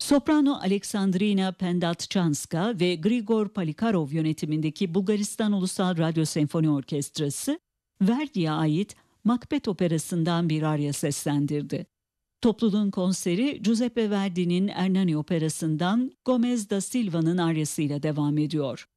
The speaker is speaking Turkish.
Soprano Aleksandrina Pendatçanska ve Grigor Polikarov yönetimindeki Bulgaristan Ulusal Radyo Senfoni Orkestrası, Verdi'ye ait Macbeth operasından bir arya seslendirdi. Topluluğun konseri Giuseppe Verdi'nin Ernani operasından Gomez da Silva'nın aryasıyla devam ediyor.